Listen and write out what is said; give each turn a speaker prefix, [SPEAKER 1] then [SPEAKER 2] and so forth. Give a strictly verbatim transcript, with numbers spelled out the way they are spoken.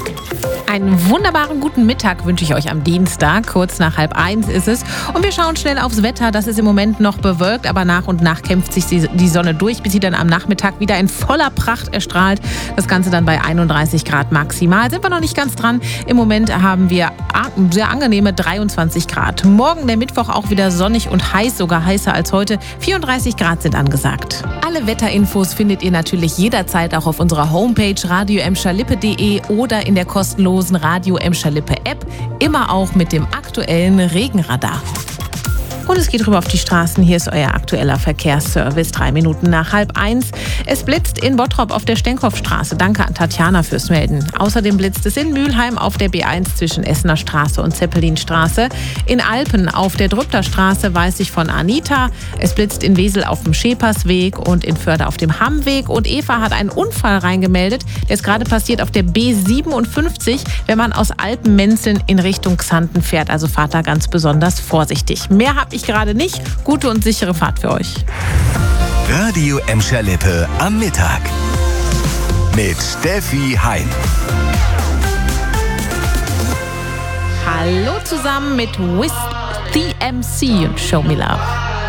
[SPEAKER 1] Einen wunderbaren guten Mittag wünsche ich euch am Dienstag. Kurz nach halb eins ist es. Und wir schauen schnell aufs Wetter. Das ist im Moment noch bewölkt, aber nach und nach kämpft sich die Sonne durch, bis sie dann am Nachmittag wieder in voller Pracht erstrahlt. Das Ganze dann bei einunddreißig Grad maximal. Sind wir noch nicht ganz dran. Im Moment haben wir sehr angenehme dreiundzwanzig Grad. Morgen, der Mittwoch, auch wieder sonnig und heiß, sogar heißer als heute. vierunddreißig Grad sind angesagt. Alle Wetterinfos findet ihr natürlich jederzeit auch auf unserer Homepage radio emscher lippe punkt de oder in der kostenlosen Radio Emscher Lippe App, immer auch mit dem aktuellen Regenradar. Und es geht rüber auf die Straßen. Hier ist euer aktueller Verkehrsservice. Drei Minuten nach halb eins. Es blitzt in Bottrop auf der Stenkopfstraße. Danke an Tatjana fürs Melden. Außerdem blitzt es in Mülheim auf der B eins zwischen Essener Straße und Zeppelinstraße. In Alpen auf der Drübter Straße weiß ich von Anita. Es blitzt in Wesel auf dem Schepersweg und in Förde auf dem Hammweg. Und Eva hat einen Unfall reingemeldet. Der ist gerade passiert auf der B siebenundfünfzig, wenn man aus Alpenmenzeln in Richtung Xanten fährt. Also fahrt da ganz besonders vorsichtig. Mehr habe ich gerade nicht. Gute und sichere Fahrt für euch.
[SPEAKER 2] Radio Emscher Lippe am Mittag mit Steffi Hein.
[SPEAKER 1] Hallo zusammen mit Wiz The M C und Show Me Love.